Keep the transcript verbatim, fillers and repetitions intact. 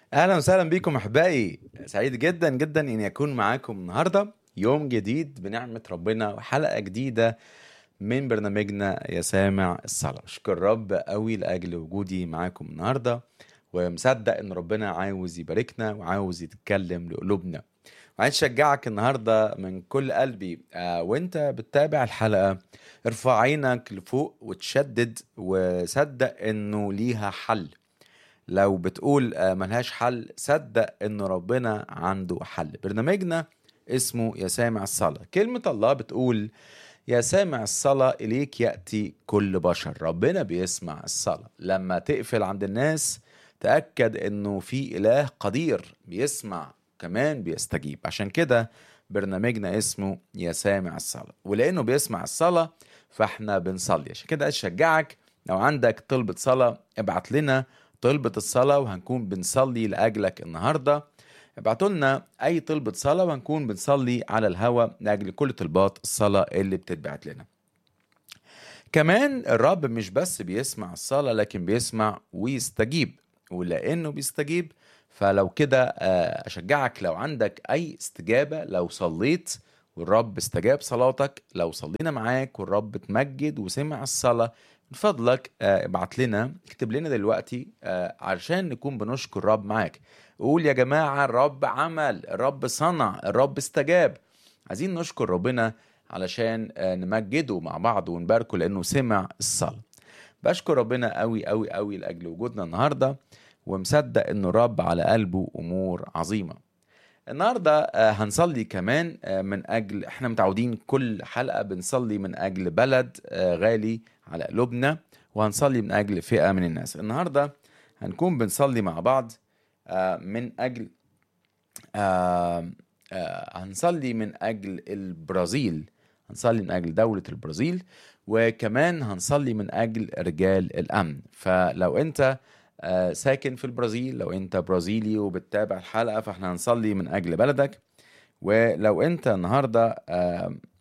اهلا وسهلا بكم احبائي، سعيد جدا جدا اني اكون معاكم النهارده. يوم جديد بنعمه ربنا وحلقه جديده من برنامجنا يا سامع الصلاه. اشكر رب قوي لاجل وجودي معاكم النهارده، ومصدق ان ربنا عاوز يباركنا وعاوز يتكلم لقلوبنا. وعايز اشجعك النهارده من كل قلبي، آه وانت بتتابع الحلقه ارفع عينك لفوق وتشدد وصدق انه ليها حل. لو بتقول آه، ملهاش حل، صدق ان ربنا عنده حل. برنامجنا اسمه يا سامع الصلاة. كلمة الله بتقول يا سامع الصلاة إليك يأتي كل بشر. ربنا بيسمع الصلاة. لما تقفل عند الناس تأكد انه في إله قدير بيسمع كمان بيستجيب. عشان كده برنامجنا اسمه يا سامع الصلاة، ولأنه بيسمع الصلاة فاحنا بنصلي. عشان كده أشجعك، لو عندك طلبة صلاة ابعت لنا طلبة الصلاة وهنكون بنصلي لأجلك النهاردة. ابعتوا لنا أي طلبة صلاة وهنكون بنصلي على الهوا لأجل كل طلبات الصلاة اللي بتتبعت لنا. كمان الرب مش بس بيسمع الصلاة لكن بيسمع ويستجيب. ولأنه بيستجيب فلو كده آه، أشجعك، لو عندك أي استجابة، لو صليت والرب استجاب صلاتك، لو صلينا معاك والرب تمجد وسمع الصلاة، من فضلك آه، ابعت لنا، اكتب لنا دلوقتي آه، علشان نكون بنشكر الرب معاك. قول يا جماعة الرب عمل، الرب صنع، الرب استجاب. عايزين نشكر ربنا علشان آه، نمجده مع بعض ونباركه لأنه سمع الصلاة. بشكر ربنا قوي قوي قوي لأجل وجودنا النهاردة، ومصدق إنه الرب على قلبه أمور عظيمة. النهاردة آه، هنصلي كمان آه، من أجل، احنا متعودين كل حلقة بنصلي من أجل بلد آه، غالي على قلوبنا، وهنصلي من أجل فئة من الناس. النهاردة هنكون بنصلي مع بعض آه، من أجل آه آه هنصلي من أجل البرازيل. هنصلي من أجل دولة البرازيل، وكمان هنصلي من أجل رجال الأمن. فلو أنت آه ساكن في البرازيل، لو أنت برازيلي وبتتابع الحلقة، فاحنا هنصلي من أجل بلدك. ولو أنت النهاردة آه